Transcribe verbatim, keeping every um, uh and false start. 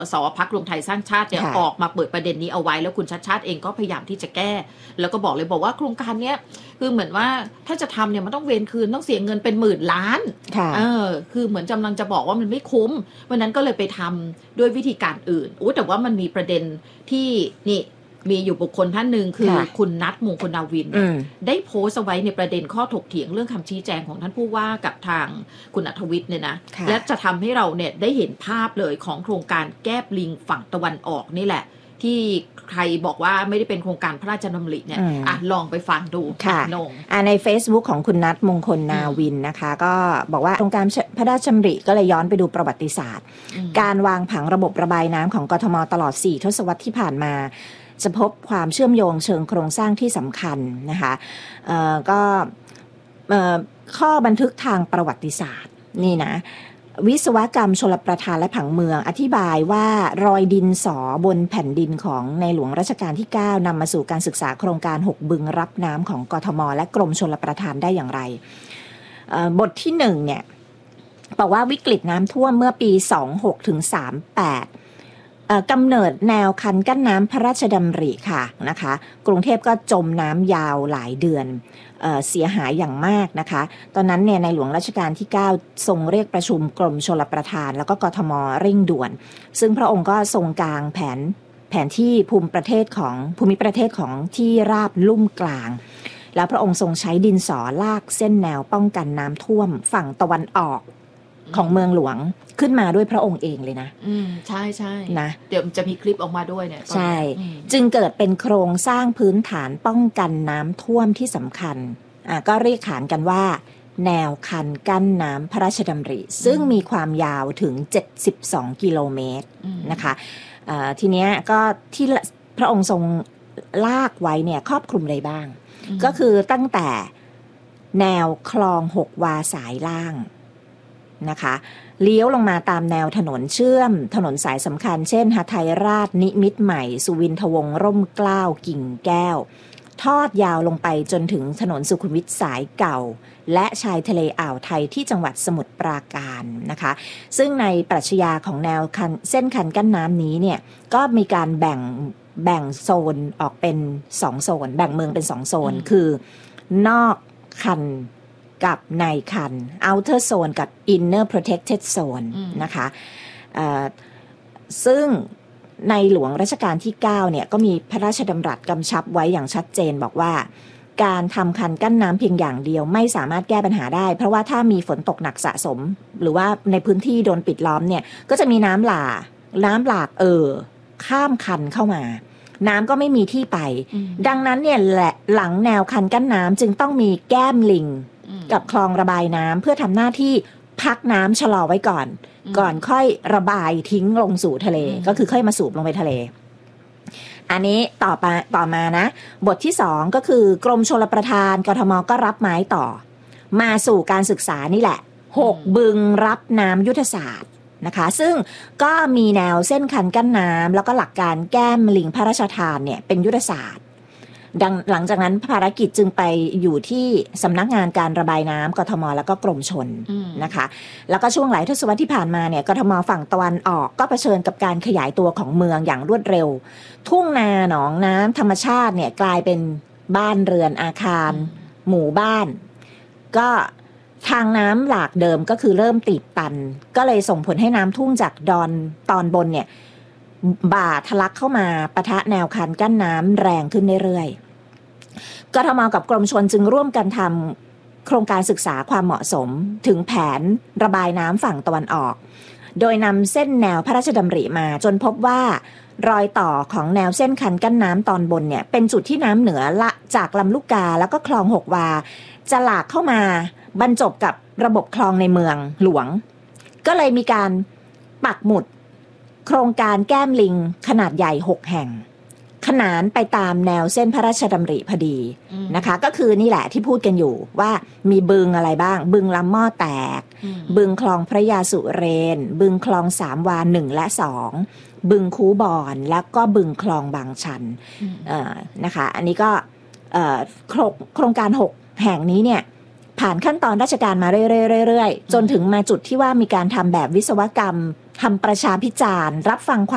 สพรรครวมไทยสร้างชาติเนี่ยออกมาเปิดประเด็นนี้เอาไว้แล้วคุณชัดชาติเองก็พยายามที่จะแก้แล้วก็บอกเลยบอกว่าโครงการเนี้ยคือเหมือนว่าถ้าจะทำเนี่ยมันต้องเวรคืนต้องเสียเงินเป็นหมื่นล้านเออคือเหมือนกำลังจะบอกว่ามันไม่คุ้มวันนั้นก็เลยไปทำด้วยวิธีการอื่นอู้แต่ว่ามันมีประเด็นที่นี่มีอยู่บุคคลท่านหนึ่งคือคุณนัทมงคลนาวินได้โพสต์เอาไว้ในประเด็นข้อถกเถียงเรื่องคำชี้แจงของท่านผู้ว่ากับทางคุณอัธวิทย์เนี่ยนะและจะทำให้เราเนี่ยได้เห็นภาพเลยของโครงการแก้ปลิงฝั่งตะวันออกนี่แหละที่ใครบอกว่าไม่ได้เป็นโครงการพระราชดำริเนี่ยอ่ะลองไปฟังดูค่ะนงใน Facebook ของคุณนัทมงคลนาวินนะคะก็บอกว่าโครงการพระราชดำริก็เลยย้อนไปดูประวัติศาสตร์การวางผังระบบระบายน้ำของกทมตลอดสี่ทศวรรษที่ผ่านมาจะพบความเชื่อมโยงเชิงโครงสร้างที่สำคัญนะคะก็ข้อบันทึกทางประวัติศาสตร์นี่นะวิศวกรรมชลประทานและผังเมืองอธิบายว่ารอยดินสอบนแผ่นดินของในหลวงรัชกาลที่เก้านำมาสู่การศึกษาโครงการหกบึงรับน้ำของกทมและกรมชลประทานได้อย่างไรบทที่หนึ่งเนี่ยบอกว่าวิกฤตน้ำท่วมเมื่อปีสองพันหกถึงสามพันแปดกำเนิดแนวคันกั้นน้ำพระราชดำริค่ะนะคะกรุงเทพก็จมน้ำยาวหลายเดือน เอ่อ เสียหายอย่างมากนะคะตอนนั้นเนี่ยในหลวงรัชกาลที่เก้าทรงเรียกประชุมกรมชลประทานแล้วก็กทมเร่งด่วนซึ่งพระองค์ก็ทรงกางแผนแผนที่ภูมิประเทศของภูมิประเทศของที่ราบลุ่มกลางแล้วพระองค์ทรงใช้ดินสอลากเส้นแนวป้องกันน้ำท่วมฝั่งตะวันออกของเมืองหลวงขึ้นมาด้วยพระองค์เองเลยนะอืมใช่ใช่นะเดี๋ยวจะมีคลิปออกมาด้วยเนี่ยใช่จึงเกิดเป็นโครงสร้างพื้นฐานป้องกันน้ำท่วมที่สำคัญอ่าก็เรียกขานกันว่าแนวคันกั้นน้ำพระราชดำริซึ่งมีความยาวถึงเจ็ดสิบสองกิโลเมตรนะคะอ่าทีเนี้ยก็ที่พระองค์ทรงลากไว้เนี่ยครอบคลุมอะไรบ้างก็คือตั้งแต่แนวคลองหกวาสายล่างนะคะเลี้ยวลงมาตามแนวถนนเชื่อมถนนสายสำคัญเช่นหทัยราชนิมิตรใหม่สุวินทวงศ์ร่มเกล้ากิ่งแก้วทอดยาวลงไปจนถึงถนนสุขุมวิทสายเก่าและชายทะเลอ่าวไทยที่จังหวัดสมุทรปราการนะคะซึ่งในปรัชญาของแนวคันเส้นคันกั้นน้ำนี้เนี่ยก็มีการแบ่งแบ่งโซนออกเป็นสองโซนแบ่งเมืองเป็นสองโซนคือนอกคันกับในคัน outer zone กับ inner protected zone นะคะซึ่งในหลวงรัชกาลที่เก้าเนี่ยก็มีพระราชดำรัสกำชับไว้อย่างชัดเจนบอกว่าการทำคันกั้นน้ำเพียงอย่างเดียวไม่สามารถแก้ปัญหาได้เพราะว่าถ้ามีฝนตกหนักสะสมหรือว่าในพื้นที่โดนปิดล้อมเนี่ยก็จะมีน้ำหลากน้ำหลากเอ่อข้ามคันเข้ามาน้ำก็ไม่มีที่ไปดังนั้นเนี่ยแหละหลังแนวคันกั้นน้ำจึงต้องมีแก้มลิงกับคลองระบายน้ำเพื่อทำหน้าที่พักน้ำชะลอไว้ก่อนก่อนค่อยระบายทิ้งลงสู่ทะเลก็คือค่อยมาสูบลงไปทะเลอันนี้ต่อไปต่อมานะบทที่สองก็คือกรมชลประทานกทมก็รับไม้ต่อมาสู่การศึกษานี่แหละหกบึงรับน้ำยุทธศาสตร์นะคะซึ่งก็มีแนวเส้นคันกั้นน้ำแล้วก็หลักการแก้มลิงพระราชทานเนี่ยเป็นยุทธศาสตร์ดังหลังจากนั้นภารกิจจึงไปอยู่ที่สำนักงานการระบายน้ำกทมแล้วก็กรมชลนะคะแล้วก็ช่วงหลายทศวรรษที่ผ่านมาเนี่ยกทมฝั่งตะวันออกก็เผชิญกับการขยายตัวของเมืองอย่างรวดเร็วทุ่งนาหนองน้ำธรรมชาติเนี่ยกลายเป็นบ้านเรือนอาคารหมู่บ้านก็ทางน้ำหลากเดิมก็คือเริ่มตีบตันก็เลยส่งผลให้น้ำทุ่งจากดอนตอนบนเนี่ยบ่าทะลักเข้ามาปะทะแนวคันกั้นน้ำแรงขึ้นเรื่อยๆกทมกับกรมชลจึงร่วมกันทำโครงการศึกษาความเหมาะสมถึงแผนระบายน้ำฝั่งตะวันออกโดยนำเส้นแนวพระราชดำริมาจนพบว่ารอยต่อของแนวเส้นคันกั้นน้ำตอนบนเนี่ยเป็นจุดที่น้ำเหนือละจากลำลูกกาแล้วก็คลองหกวาจะหลากเข้ามาบรรจบกับระบบคลองในเมืองหลวงก็เลยมีการปักหมุดโครงการแก้มลิงขนาดใหญ่หกแห่งขนานไปตามแนวเส้นพระราชดำริพอดีนะคะก็คือนี่แหละที่พูดกันอยู่ว่ามีบึงอะไรบ้างบึงลำหม้อแตกบึงคลองพระยาสุเรนบึงคลองสามวาหนึ่งและสองบึงคูบอนแล้วก็บึงคลองบางชันนะคะอันนี้ก็โครงการหกแห่งนี้เนี่ยผ่านขั้นตอนราชการมาเรื่อยๆจนถึงมาจุดที่ว่ามีการทำแบบวิศวกรรมทำประชาพิจารณ์รับฟัง